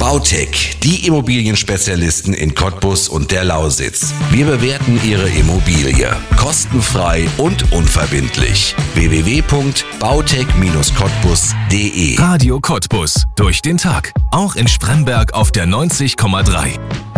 Bautec, die Immobilienspezialisten in Cottbus und der Lausitz. Wir bewerten Ihre Immobilie kostenfrei und unverbindlich. www.bautec-cottbus.de Radio Cottbus. Durch den Tag. Auch in Spremberg auf der 90,3.